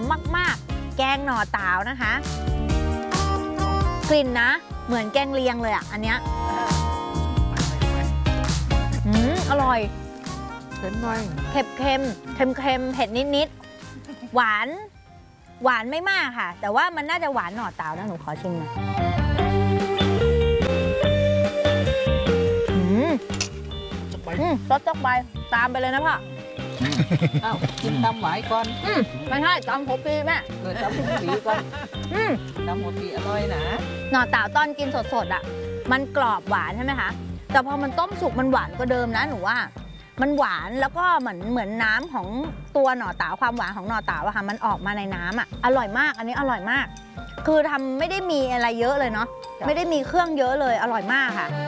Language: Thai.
มากๆแกงหน่อเต๋านะคะกลิ่นนะเหมือนแกงเลียงเลยอ่ะอันเนี้ยอร่อยเผ็ดหน่อยเค็มเผ็ดนิดหวานไม่มากค่ะแต่ว่ามันน่าจะหวานหน่อเต๋านะหนูขอชิมหน่อยรสจักใบตามไปเลยนะพ่ออ้าวกินตำหวายก่อนไม่ใช่ตำหัวปีแม่ตำหัวปีก่อนตำหัวปีอร่อยนะหน่อเต๋าตอนกินสดๆอ่ะมันกรอบหวานใช่ไหมคะแต่พอมันต้มสุกมันหวานกว่าเดิมนะหนูว่ามันหวานแล้วก็เหมือนน้ำของตัวหน่อเต๋าความหวานของหน่อเต๋าอะค่ะมันออกมาในน้ำอ่ะอร่อยมากอันนี้อร่อยมากคือทำไม่ได้มีอะไรเยอะเลยเนาะไม่ได้มีเครื่องเยอะเลยอร่อยมากค่ะ